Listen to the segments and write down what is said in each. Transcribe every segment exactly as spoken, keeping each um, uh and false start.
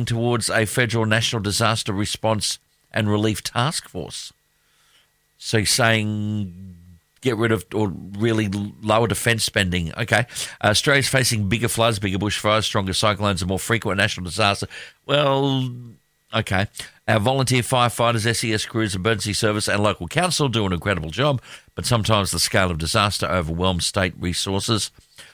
towards a federal national disaster response and relief task force. So he's saying get rid of or really lower defence spending. Okay. Uh, Australia's facing bigger floods, bigger bushfires, stronger cyclones and more frequent national disaster. Well, okay. Our volunteer firefighters, S E S crews, emergency service and local council do an incredible job, but sometimes the scale of disaster overwhelms state resources.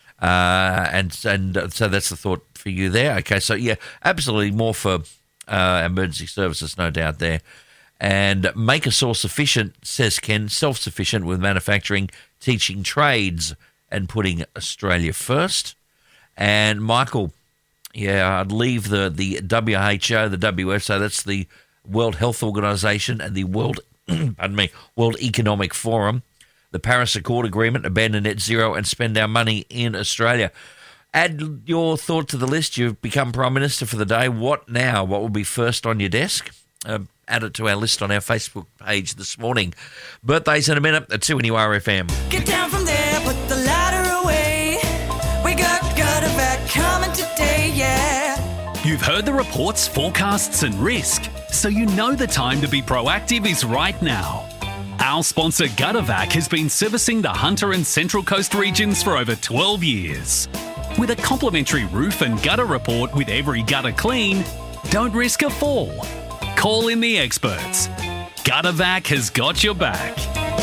Uh, and and so that's the thought for you there. Okay, so yeah, absolutely more for uh, emergency services, no doubt there. And make us all sufficient, says Ken, self-sufficient with manufacturing, teaching trades and putting Australia first. And Michael, yeah, I'd leave the, the W H O, the W H O, that's the World Health Organization, and the World, pardon me, World Economic Forum, the Paris Accord Agreement, abandon net zero and spend our money in Australia. Add your thought to the list. You've become Prime Minister for the day. What now? What will be first on your desk? Uh, add it to our list on our Facebook page this morning. Birthdays in a minute at two N U R F M. Get down from there, put the ladder away. We got gutter back coming today, yeah. You've heard the reports, forecasts and risk, so you know the time to be proactive is right now. Our sponsor Guttervac has been servicing the Hunter and Central Coast regions for over twelve years. With a complimentary roof and gutter report with every gutter clean, don't risk a fall. Call in the experts. Guttervac has got your back.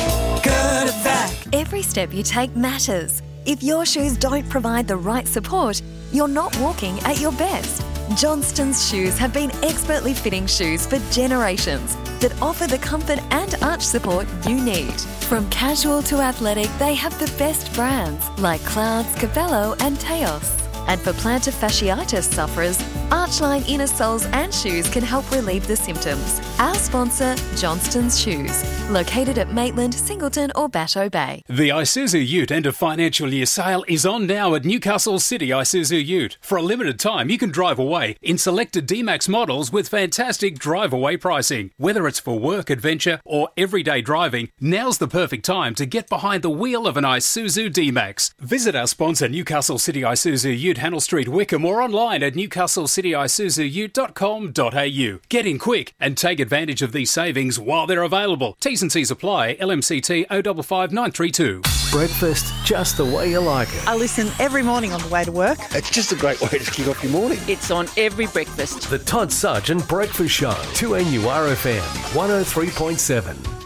Guttervac. Every step you take matters. If your shoes don't provide the right support, you're not walking at your best. Johnston's Shoes have been expertly fitting shoes for generations that offer the comfort and arch support you need. From casual to athletic, they have the best brands like Clouds, Cabello and Teos. And for plantar fasciitis sufferers, Archline inner soles and shoes can help relieve the symptoms. Our sponsor, Johnston's Shoes, located at Maitland, Singleton or Batteau Bay. The Isuzu Ute end of financial year sale is on now at Newcastle City Isuzu Ute. For a limited time, you can drive away in selected D-Max models with fantastic drive-away pricing. Whether it's for work, adventure or everyday driving, now's the perfect time to get behind the wheel of an Isuzu D-Max. Visit our sponsor, Newcastle City Isuzu Ute, Hannell Street, Wickham, or online at newcastle city isuzu ute dot com dot a u. Get in quick and take advantage of these savings while they're available. T's and C's apply. L M C T oh five five nine three two. Breakfast just the way you like it. I listen every morning on the way to work. It's just a great way to kick off your morning. It's on every breakfast. The Todd Sargent Breakfast Show. two N U R F M one oh three point seven.